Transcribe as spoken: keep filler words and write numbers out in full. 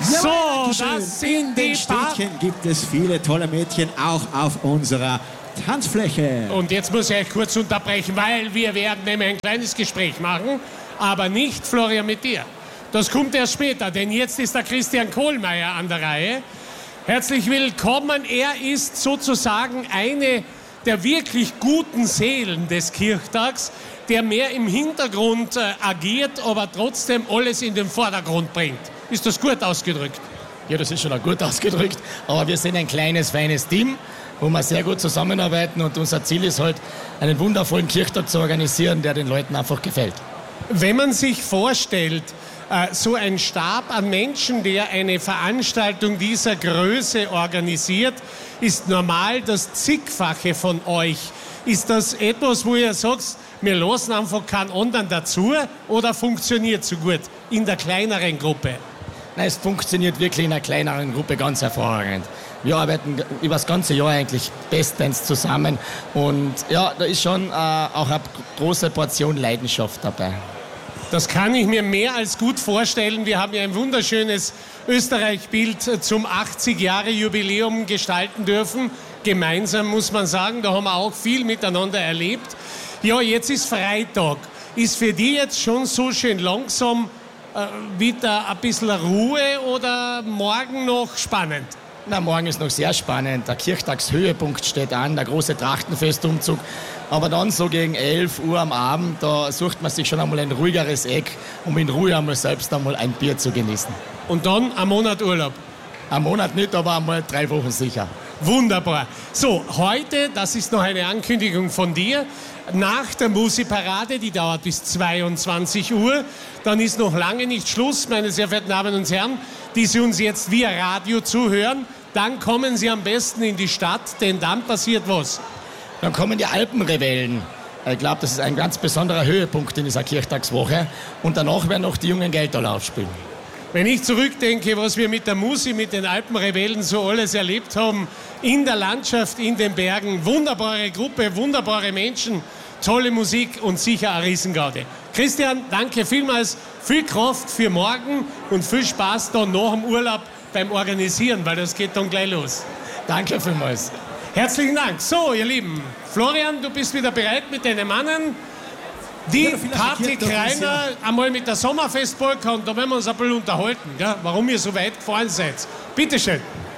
Ja, So, schön. das sind In die den Städtchen gibt es viele tolle Mädchen, auch auf unserer Tanzfläche. Und jetzt muss ich euch kurz unterbrechen, weil wir werden nämlich ein kleines Gespräch machen, aber nicht, Florian, mit dir. Das kommt erst später, denn jetzt ist der Christian Kohlmeier an der Reihe. Herzlich willkommen. Er ist sozusagen eine der wirklich guten Seelen des Kirchtags, der mehr im Hintergrund äh, agiert, aber trotzdem alles in den Vordergrund bringt. Ist das gut ausgedrückt? Ja, das ist schon auch gut ausgedrückt, aber wir sind ein kleines, feines Team, wo wir sehr gut zusammenarbeiten und unser Ziel ist halt, einen wundervollen Kirchtag zu organisieren, der den Leuten einfach gefällt. Wenn man sich vorstellt, äh, so ein Stab an Menschen, der eine Veranstaltung dieser Größe organisiert, ist normal das Zigfache von euch. Ist das etwas, wo ihr sagt, wir lassen einfach keinen anderen dazu oder funktioniert so gut in der kleineren Gruppe? Nein, es funktioniert wirklich in einer kleineren Gruppe ganz hervorragend. Wir arbeiten über das ganze Jahr eigentlich bestens zusammen und ja, da ist schon äh, auch eine große Portion Leidenschaft dabei. Das kann ich mir mehr als gut vorstellen. Wir haben ja ein wunderschönes Österreich-Bild zum achtzig-Jahre-Jubiläum gestalten dürfen. Gemeinsam, muss man sagen, da haben wir auch viel miteinander erlebt. Ja, jetzt ist Freitag. Ist für die jetzt schon so schön langsam äh, wieder ein bisschen Ruhe oder morgen noch spannend? Na, morgen ist noch sehr spannend. Der Kirchtagshöhepunkt steht an, der große Trachtenfestumzug. Aber dann so gegen elf Uhr am Abend, da sucht man sich schon einmal ein ruhigeres Eck, um in Ruhe einmal selbst einmal ein Bier zu genießen. Und dann ein Monat Urlaub? Ein Monat nicht, aber einmal drei Wochen sicher. Wunderbar. So, heute, das ist noch eine Ankündigung von dir, nach der Musikparade, die dauert bis zweiundzwanzig Uhr, dann ist noch lange nicht Schluss, meine sehr verehrten Damen und Herren, die Sie uns jetzt via Radio zuhören, dann kommen Sie am besten in die Stadt, denn dann passiert was. Dann kommen die Alpenrebellen. Ich glaube, das ist ein ganz besonderer Höhepunkt in dieser Kirchtagswoche. Und danach werden auch die jungen Geldtaler aufspielen. Wenn ich zurückdenke, was wir mit der Musik, mit den Alpenrebellen so alles erlebt haben, in der Landschaft, in den Bergen, wunderbare Gruppe, wunderbare Menschen, tolle Musik und sicher eine Riesengaude. Christian, danke vielmals, viel Kraft für morgen und viel Spaß dann nach dem Urlaub beim Organisieren, weil das geht dann gleich los. Danke vielmals. Herzlichen Dank. So, ihr Lieben, Florian, du bist wieder bereit mit deinen Mannen. Die Ja, Party Kreiner einmal mit der Sommerfestpolka und da werden wir uns ein bisschen unterhalten, gell? Warum ihr so weit gefahren seid. Bitteschön.